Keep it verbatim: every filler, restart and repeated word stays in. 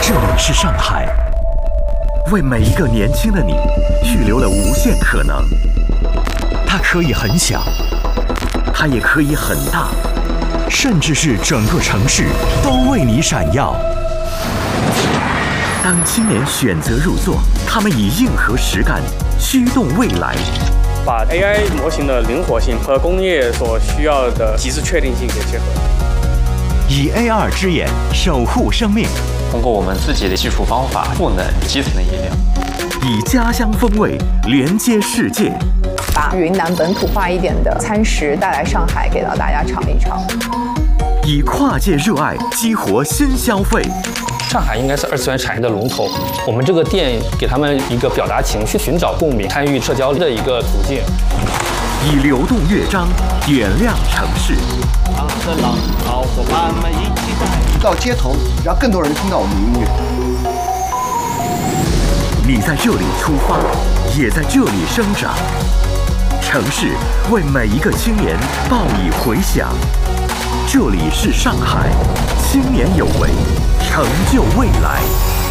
这里是上海，为每一个年轻的你预留了无限可能。它可以很小，它也可以很大，甚至是整个城市都为你闪耀。当青年选择入座，他们以硬核实干驱动未来， 把 A I 模型的灵活性和工业所需要的极致确定性给结合， 以 A R 之眼守护生命， 通过我们自己的技术方法赋能基层的医疗， 以家乡风味连接世界， 把云南本土化一点的餐食带来上海，给到大家尝一尝。 以跨界热爱激活新消费。 上海应该是二次元产业的龙头，我们这个店给他们一个表达情绪、寻找共鸣、参与社交的一个途径。 以流动乐章点亮城市。 浪的浪，好伙伴们一起在到街头，让更多人听到我们的音乐。 你在这里出发，也在这里生长。城市为每一个青年报以回响。这里是上海，青年有为，成就未来。